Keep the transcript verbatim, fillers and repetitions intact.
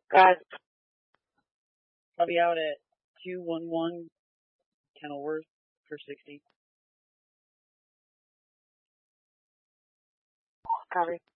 Guys, I'll be out at two one one Kenilworth for sixty. Copy.